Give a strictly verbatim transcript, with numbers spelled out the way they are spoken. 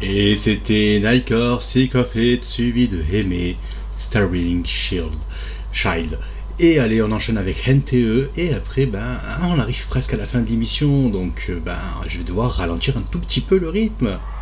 Et c'était Nightcore, Sick of It, suivi de Aimé, Starring Shield, Child. Et allez, on enchaîne avec N T E, et après, ben, on arrive presque à la fin de l'émission, donc ben, je vais devoir ralentir un tout petit peu le rythme.